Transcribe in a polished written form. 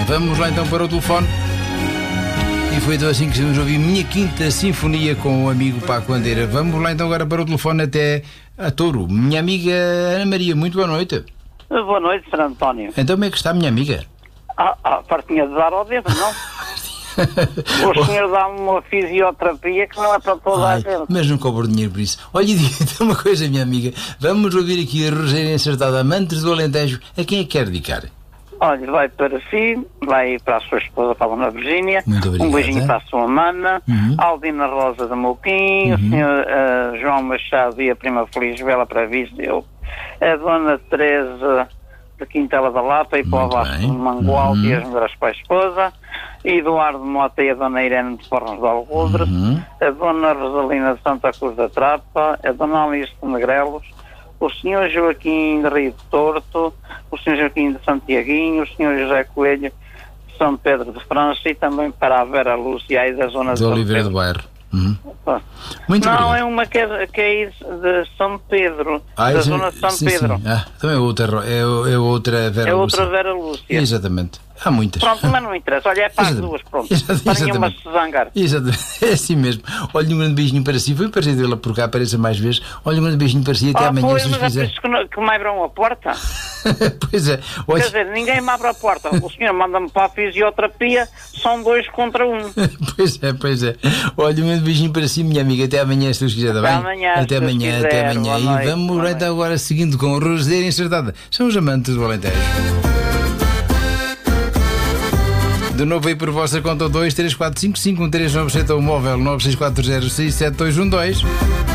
Vamos lá então para o telefone. E foi então assim que estamos a ouvir Minha Quinta Sinfonia com o amigo Paco Bandeira. Vamos lá então agora para o telefone até a Touro. Minha amiga Ana Maria, muito boa noite. Boa noite, Sr. António. Então como é que está, minha amiga? Fartinha de dar ao dedo, não? O senhor dá-me uma fisioterapia que não é para toda a gente. Mas não cobro dinheiro por isso. Olha, diga-te uma coisa, minha amiga. Vamos ouvir aqui a Rogéria Acertada, Amantes do Alentejo. A quem é que quer dedicar? Olha, vai para si, vai para a sua esposa, para a Dona Virgínia. Muito obrigado. Um beijinho para a sua mana. Aldina Rosa de Mouquinho. O senhor João Machado e a prima Feliz Vela para Viseu. A Dona Teresa de Quintela da Lapa e para o Vasco de Mangualde e as mulheres para a esposa. Eduardo Mota e a Dona Irene de Fornos de Algodres. A Dona Rosalina de Santa Cruz da Trapa. A Dona Alice de Negrelos. O Sr. Joaquim de Rio de Torto, o Sr. Joaquim de Santiaguinho, o Sr. José Coelho de São Pedro de França e também para a Vera Lúcia aí da zona de Oliveira do Bairro. Muito não, obrigado. é uma que é de São Pedro, da zona de São Pedro. Sim. Então é outra Vera Lúcia. É outra Vera Lúcia. Exatamente. Há muitas. Pronto, mas não interessa. Olha, é para as duas, pronto. Para nenhuma se zangar. Exatamente. É assim mesmo. Olha, um grande beijinho para si. Foi um prazer dela por cá, apareça mais vezes. Olha, um grande beijinho para si. Até amanhã, pois, se os mas quiser. é por isso que me abram a porta. Pois é. Olha... Quer dizer, ninguém me abre a porta. O senhor manda-me para a fisioterapia, são 2 contra 1. Pois é. Olha, um grande beijinho para si, minha amiga. Até amanhã, se os quiser, está bem? Até amanhã. E vamos lá então agora seguindo com o Rogéria Acertada. São os Amantes do Alentejo. De novo aí por vossa conta 2 3 4 5 5 1 3 9 7 ou móvel 964067212.